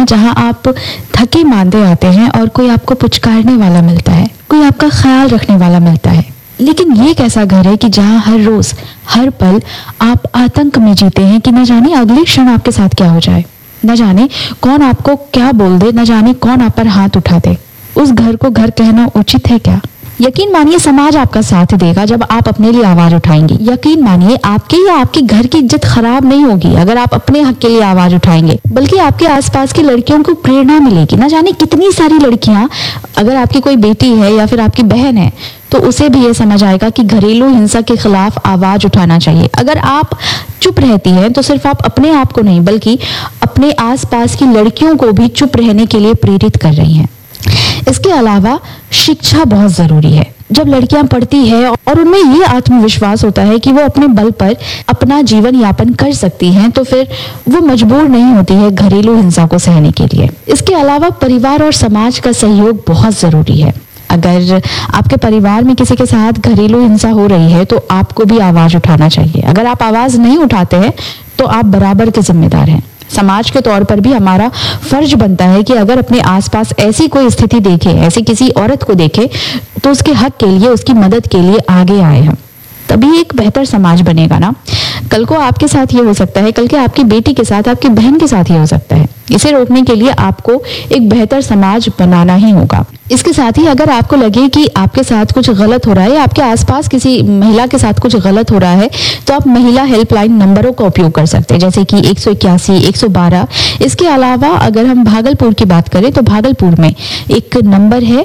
हैं जहां आप थके मांदे आते हैं और कोई आपको पुचकारने वाला मिलता है, कोई आपका ख्याल रखने वाला मिलता है। लेकिन ये एक ऐसा घर है कि जहां हर रोज हर पल आप आतंक में जीते हैं कि न जाने अगले क्षण आपके साथ क्या हो जाए, न जाने कौन आपको क्या बोल दे, न जाने कौन आप पर हाथ उठा दे। उस घर को घर कहना उचित है क्या? यकीन मानिए समाज आपका साथ देगा जब आप अपने लिए आवाज उठाएंगे। यकीन मानिए आपके या आपके घर की इज्जत खराब नहीं होगी अगर आप अपने हक के लिए आवाज उठाएंगे, बल्कि आपके आसपास की लड़कियों को प्रेरणा मिलेगी। ना जाने कितनी सारी लड़कियां, अगर आपकी कोई बेटी है या फिर आपकी बहन है, तो उसे भी ये समझ आएगा कि घरेलू हिंसा के खिलाफ आवाज उठाना चाहिए। अगर आप चुप रहती हैं तो सिर्फ आप अपने आप को नहीं बल्कि अपने आसपास की लड़कियों को भी चुप रहने के लिए प्रेरित कर रही हैं। इसके अलावा शिक्षा बहुत जरूरी है। जब लड़कियां पढ़ती है और उनमें ये आत्मविश्वास होता है कि वो अपने बल पर अपना जीवन यापन कर सकती हैं, तो फिर वो मजबूर नहीं होती है घरेलू हिंसा को सहने के लिए। इसके अलावा परिवार और समाज का सहयोग बहुत जरूरी है। अगर आपके परिवार में किसी के साथ घरेलू हिंसा हो रही है तो आपको भी आवाज उठाना चाहिए। अगर आप आवाज नहीं उठाते हैं तो आप बराबर के जिम्मेदार हैं। समाज के तौर पर भी हमारा फर्ज बनता है कि अगर अपने आसपास ऐसी कोई स्थिति देखे, ऐसी किसी औरत को देखे, तो उसके हक के लिए, उसकी मदद के लिए आगे आए हम, तभी एक बेहतर समाज बनेगा ना। कल को आपके साथ ये हो सकता है, कल के आपकी बेटी के साथ, आपकी बहन के साथ ये हो सकता है। इसे रोकने के लिए आपको एक बेहतर समाज बनाना ही होगा। इसके साथ ही अगर आपको लगे कि आपके साथ कुछ गलत हो रहा है या आपके आसपास किसी महिला के साथ कुछ गलत हो रहा है, तो आप महिला हेल्पलाइन नंबरों का उपयोग कर सकते हैं, जैसे कि 181, 112। इसके अलावा अगर हम भागलपुर की बात करें तो भागलपुर में एक नंबर है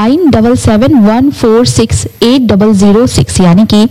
9771468006, यानी कि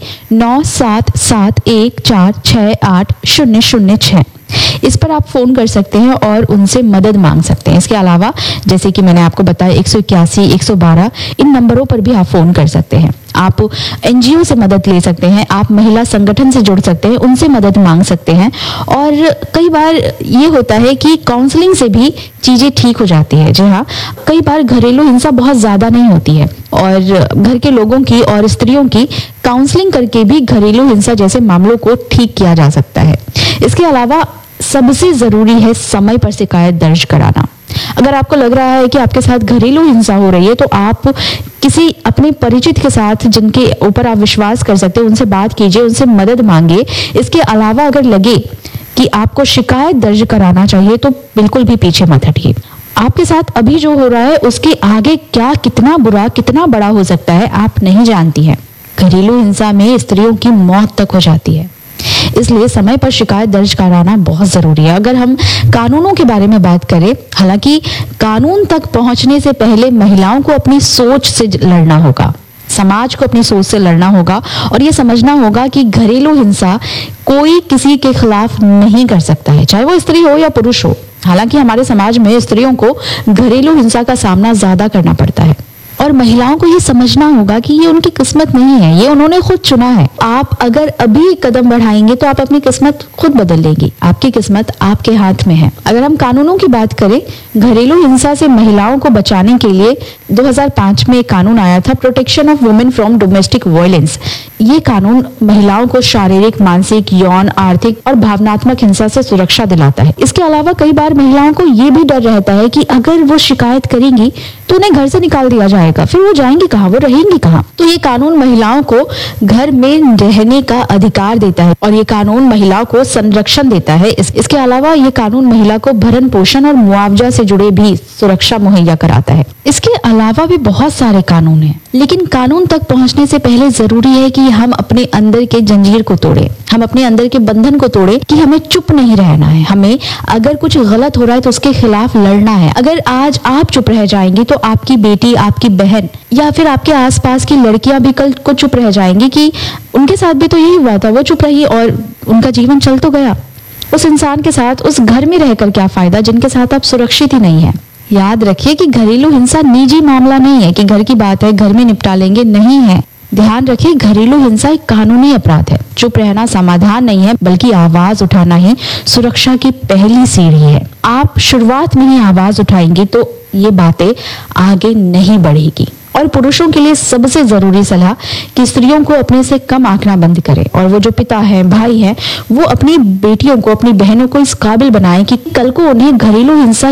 9771468006। इस पर आप फोन कर सकते हैं और उनसे मदद मांग सकते हैं। इसके अलावा जैसे कि मैंने आपको बताया 181, 112, इन नंबरों पर भी आप फोन कर सकते हैं। आप एनजीओ से मदद ले सकते हैं, आप महिला संगठन से जुड़ सकते हैं, उनसे मदद मांग सकते हैं। और कई बार ये होता है कि काउंसलिंग से भी चीजें ठीक हो जाती है। जी हाँ, कई बार घरेलू हिंसा बहुत ज्यादा नहीं होती है और घर के लोगों की और स्त्रियों की काउंसलिंग करके भी घरेलू हिंसा जैसे मामलों को ठीक किया जा सकता है। इसके अलावा सबसे जरूरी है समय पर शिकायत दर्ज कराना। अगर आपको लग रहा है कि आपके साथ घरेलू हिंसा हो रही है, तो आप किसी अपने परिचित के साथ, जिनके ऊपर आप विश्वास कर सकते हैं, उनसे बात कीजिए, उनसे मदद मांगे। इसके अलावा अगर लगे कि आपको शिकायत दर्ज कराना चाहिए तो बिल्कुल भी पीछे मत हटिए। आपके साथ अभी जो हो रहा है उसके आगे क्या कितना बुरा, कितना बड़ा हो सकता है आप नहीं जानती हैं। घरेलू हिंसा में स्त्रियों की मौत तक हो जाती है, इसलिए समय पर शिकायत दर्ज कराना बहुत जरूरी है। अगर हम कानूनों के बारे में बात करें, हालांकि कानून तक पहुंचने से पहले महिलाओं को अपनी सोच से लड़ना होगा, समाज को अपनी सोच से लड़ना होगा और ये समझना होगा कि घरेलू हिंसा कोई किसी के खिलाफ नहीं कर सकता है, चाहे वो स्त्री हो या पुरुष हो। हालांकि हमारे समाज में स्त्रियों को घरेलू हिंसा का सामना ज्यादा करना पड़ता है और महिलाओं को ये समझना होगा कि ये उनकी किस्मत नहीं है, ये उन्होंने खुद चुना है। आप अगर अभी कदम बढ़ाएंगे तो आप अपनी किस्मत खुद बदल लेंगी। आपकी किस्मत आपके हाथ में है। अगर हम कानूनों की बात करें, घरेलू हिंसा से महिलाओं को बचाने के लिए 2005 में एक कानून आया था, protection of women from domestic violence. ये कानून महिलाओं को शारीरिक, मानसिक, यौन, आर्थिक और भावनात्मक हिंसा से सुरक्षा दिलाता है। इसके अलावा कई बार महिलाओं को ये भी डर रहता है कि अगर वो शिकायत करेंगी तो उन्हें घर से निकाल दिया जाएगा, फिर वो जाएंगी कहाँ, वो रहेंगी कहाँ। तो ये कानून महिलाओं को घर में रहने का अधिकार देता है और ये कानून महिलाओं को संरक्षण देता है। इसके अलावा ये कानून महिला को भरण पोषण और मुआवजा से जुड़े भी सुरक्षा मुहैया कराता है। इसके अलावा भी बहुत सारे कानून हैं, लेकिन कानून तक पहुंचने से पहले जरूरी है कि हम अपने अंदर के जंजीर को तोड़े, हम अपने अंदर के बंधन को तोड़े कि हमें चुप नहीं रहना है। हमें अगर कुछ गलत हो रहा है तो उसके खिलाफ लड़ना है। अगर आज आप चुप रह जाएंगी तो आपकी बेटी, आपकी बहन या फिर आपके आसपास की लड़कियां भी कल को चुप रह जाएंगी कि उनके साथ भी तो यही हुआ था, वो चुप रही और उनका जीवन चल तो गया। उस इंसान के साथ, उस घर में रहकर क्या फायदा जिनके साथ आप सुरक्षित ही नहीं है। याद रखिए कि घरेलू हिंसा निजी मामला नहीं है कि घर की बात है, घर में निपटा लेंगे, नहीं है। ध्यान रखिए, घरेलू हिंसा एक कानूनी अपराध है। चुप रहना समाधान नहीं है, बल्कि आवाज उठाना ही सुरक्षा की पहली सीढ़ी है। आप शुरुआत में ही आवाज उठाएंगे तो ये बातें आगे नहीं बढ़ेगी। और पुरुषों के लिए सबसे जरूरी सलाह कि स्त्रियों को अपने से कम आंकना बंद करें और वो जो पिता हैं, भाई हैं, वो अपनी बेटियों को, अपनी बहनों को इस काबिल बनाएं कि कल को उन्हें घरेलू हिंसा